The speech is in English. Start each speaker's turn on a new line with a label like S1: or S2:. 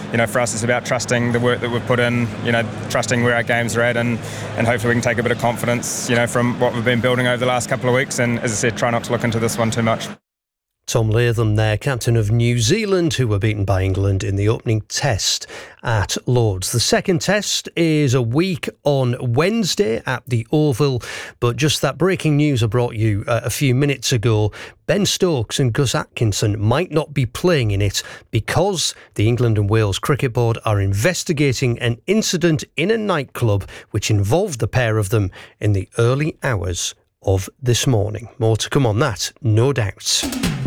S1: for us it's about trusting the work that we've put in, trusting where our games are at, and hopefully we can take a bit of confidence, from what we've been building over the last couple of weeks, and as I said, try not to look into this one too much.
S2: Tom Latham there, captain of New Zealand, who were beaten by England in the opening test at Lord's. The second test is a week on Wednesday at the Oval, but just that breaking news I brought you a few minutes ago. Ben Stokes and Gus Atkinson might not be playing in it because the England and Wales Cricket Board are investigating an incident in a nightclub which involved the pair of them in the early hours of this morning. More to come on that, no doubt.